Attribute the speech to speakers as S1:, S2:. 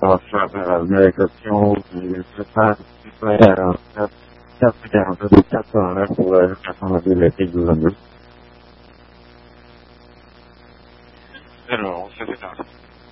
S1: possa per l'amministrazione di questa piano di educazione oppure sono diretti giusti.
S2: Però, siete tanti.